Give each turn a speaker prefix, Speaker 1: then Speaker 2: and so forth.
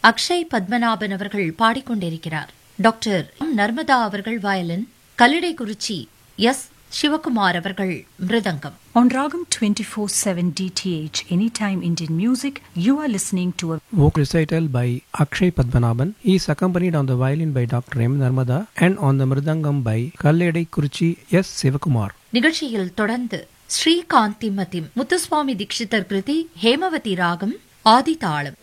Speaker 1: அக்ஷய் பத்மநாபன் அவர்கள் பாடிக்கொண்டிருக்கிறார். டாக்டர் நர்மதா அவர்கள் violin, Kallidaikurichi S. Sivakumar அவர்கள் மிருதங்கம்.
Speaker 2: On Ragam 24/7 DTH, Anytime Indian Music, you are listening to a
Speaker 3: vocal recital by Akshay Padmanabhan. He is accompanied on the violin by Dr. M. Narmada and on the mridangam by Kalledai-Kurichi S. Sivakumar.
Speaker 1: நிகழ்ச்சியில் தொடர்ந்து ஸ்ரீகாந்தி மதிம் முத்துசுவாமி தீட்சிதர் கிருதி ஹேமவதி ராகம் ஆதி தாளம்.